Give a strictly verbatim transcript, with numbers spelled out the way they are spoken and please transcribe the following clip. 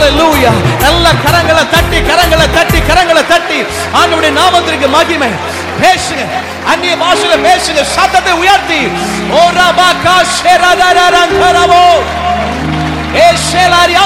ஹalleluya. நல்ல கரங்களை தட்டி கரங்களை தட்டி கரங்களை தட்டி ஆண்டவருடைய நாமத்திற்கு மகிமை. பேசுங்க, அந்நிய பாஷையில பேசுங்க, சத்தத்தை உயர்த்தி. ஓ ரபா கா ஷெரதரரங்கரவோ ஏ ஷெலாரி